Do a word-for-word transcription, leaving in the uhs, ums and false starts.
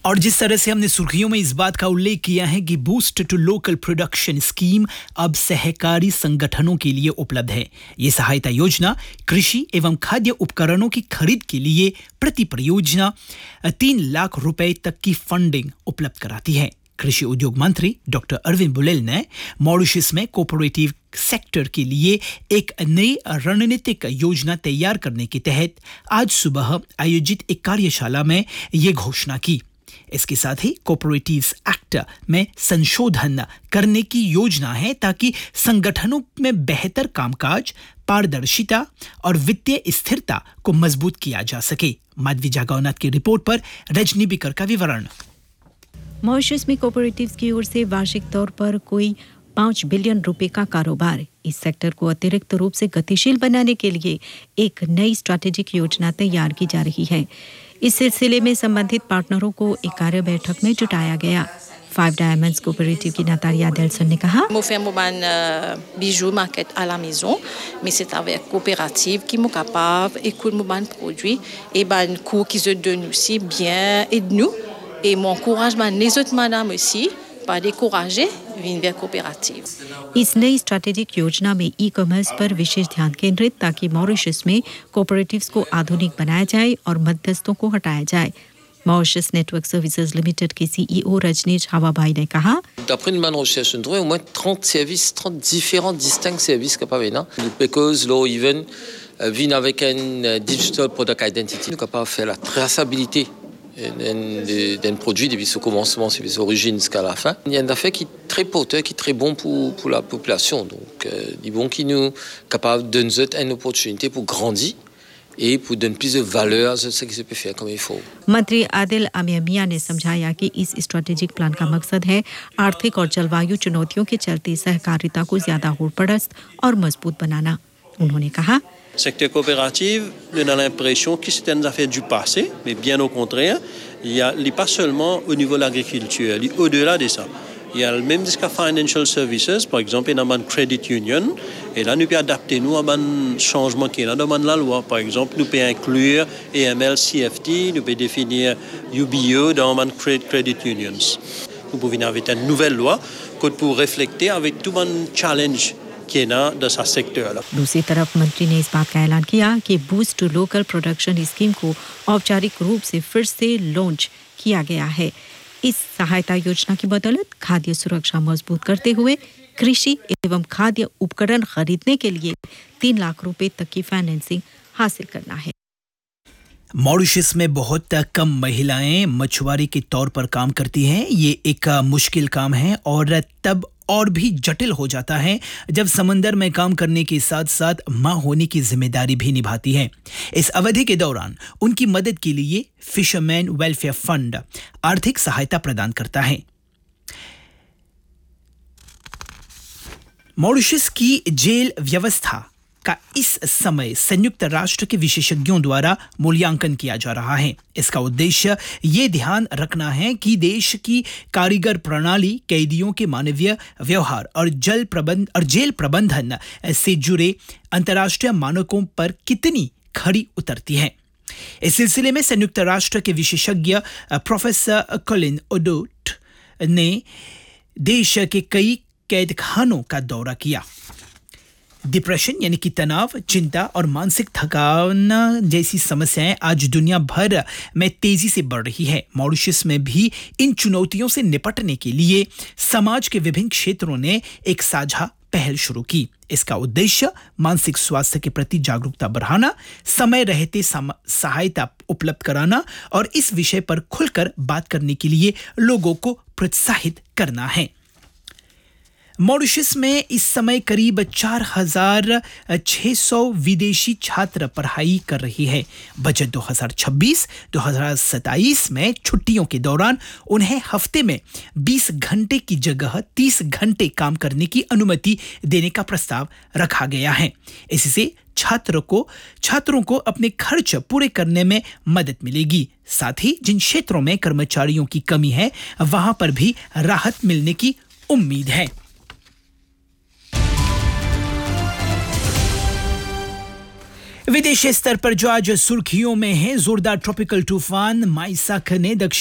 और जिस तरह से हमने सुर्खियों में इस बात का उल्लेख किया है कि boost to local production scheme अब सहकारी संगठनों के लिए उपलब्ध है। ये सहायता योजना कृषि एवं खाद्य उपकरणों की खरीद के लिए प्रति परियोजना तीन लाख रुपए तक की फंडिंग उपलब्ध कराती है। कृषि उद्योग मंत्री डॉक्टर अरविंद बुलेल ने मॉरिशस में कोऑपरेटिव सेक्टर के लिए एक नई रणनीतिक योजना तैयार करने के तहत आज सुबह आयोजित एक कार्यशाला में ये घोषणा की। इसके साथ ही कोऑपरेटिव्स एक्ट में संशोधन करने की योजना है ताकि संगठनों में बेहतर कामकाज, पारदर्शिता और वित्तीय स्थिरता को मजबूत किया जा सके। माधवी जागौनाथ की रिपोर्ट पर रजनी बिकर का विवरण। मॉरिशस में कोऑपरेटिव्स की ओर से वार्षिक तौर पर कोई पाँच बिलियन रुपए का कारोबार। इस सेक्टर को अतिरिक्त रूप से गतिशील बनाने के लिए एक नई स्ट्रैटेजिक योजना तैयार की जा रही है। इस सिलसिले में संबंधित पार्टनरों को एक कार्य बैठक में जुटाया गया। फाइव डायमंड्स कोऑपरेटिव की नतारिया डेल्सन ने कहा, Moi faire mon bijou market à la maison, mais c'est avec coopérative qui m'ont capable et coûte mon ban produit et ban coût qui se donne aussi bien et de nous et mon encouragement les autres madame aussi pas décourager venir vers coopérative। इस नई strategic योजना में e commerce पर विशेष ध्यान केंद्रित ताकि Mauritius में cooperatives को आधुनिक बनाया जाए और मध्यस्थों को हटाया जाए। मॉरिशस नेटवर्क सर्विसेज लिमिटेड के सीईओ रजनीश हवाबाई ने कहा, D'après une bonne recherche, on trouve au moins trente services, trente différents distincts services capables là. Because law even vient avec un digital product identity, nous capable faire la traçabilité d'un produit depuis ce commencement, depuis son origine jusqu'à la fin. Il y a un affaire qui est très porteur, qui est très bon pour, pour la population. Donc, euh, il bon qui nous capable de nous donner une opportunité pour grandir et pour donner plus de valeur à ce qui se peut faire comme il faut. मंत्री आदिल अमिया ने समझाया कि इस strategic plan का मकसद है आर्थिक और जलवायु चुनौतियों के चलते सहकारिता को ज्यादा होड़पड़स्त और मजबूत बनाना। उन्होंने कहा, secteur coopératif, on a l'impression que c'est une affaire du passé, mais bien au contraire, il y a pas seulement au niveau de l'agriculture, il y a au-delà de ça. Il y a même jusqu'à financial services, par exemple, il y a un credit union, et là nous pouvons adapter nous à un changement qui est dans la loi. Par exemple, nous pouvons inclure A M L C F T, nous pouvons définir U B O dans un credit unions. Nous pouvons venir avec une nouvelle loi pour refléter avec tout un challenge qui est dans ce secteur-là. दूसरी तरफ मंत्री ने इस बात का ऐलान किया कि boost to local production scheme को औपचारिक रूप से फिर से लॉन्च किया गया है। इस सहायता योजना की बदौलत खाद्य सुरक्षा मजबूत करते हुए कृषि एवं खाद्य उपकरण खरीदने के लिए तीन लाख रुपए तक की फाइनेंसिंग हासिल करना है। मॉरिशस में बहुत कम महिलाएं मछुआरे के तौर पर काम करती हैं। ये एक मुश्किल काम है और तब और भी जटिल हो जाता है जब समंदर में काम करने के साथ साथ मां होने की जिम्मेदारी भी निभाती है। इस अवधि के दौरान उनकी मदद के लिए फिशरमैन वेलफेयर फंड आर्थिक सहायता प्रदान करता है। मॉरिशस की जेल व्यवस्था का इस समय संयुक्त राष्ट्र के विशेषज्ञों द्वारा मूल्यांकन किया जा रहा है। इसका उद्देश्य ये ध्यान रखना है कि देश की कारीगर प्रणाली कैदियों के मानवीय व्यवहार और जल प्रबंध और जेल प्रबंधन से जुड़े अंतर्राष्ट्रीय मानकों पर कितनी खरी उतरती है। इस सिलसिले में संयुक्त राष्ट्र के विशेषज्ञ प्रोफेसर कोलिन ओडोट ने देश के कई कैदखानों का दौरा किया। डिप्रेशन यानी कि तनाव, चिंता और मानसिक थकान जैसी समस्याएं आज दुनिया भर में तेजी से बढ़ रही है। मॉरिशस में भी इन चुनौतियों से निपटने के लिए समाज के विभिन्न क्षेत्रों ने एक साझा पहल शुरू की। इसका उद्देश्य मानसिक स्वास्थ्य के प्रति जागरूकता बढ़ाना, समय रहते सहायता उपलब्ध कराना और इस विषय पर खुलकर बात करने के लिए लोगों को प्रोत्साहित करना है। मॉरिशस में इस समय करीब चार हजार छह सौ विदेशी छात्र पढ़ाई कर रही है। बजट दो हज़ार छब्बीस दो हज़ार सत्ताईस में छुट्टियों के दौरान उन्हें हफ्ते में बीस घंटे की जगह तीस घंटे काम करने की अनुमति देने का प्रस्ताव रखा गया है। इससे छात्रों को छात्रों को अपने खर्च पूरे करने में मदद मिलेगी। साथ ही जिन क्षेत्रों में कर्मचारियों की कमी है वहां पर भी राहत मिलने की उम्मीद है। विदेशी स्तर पर जो आज सुर्खियों में है, जोरदार ट्रॉपिकल तूफान माइसाख ने दक्षिण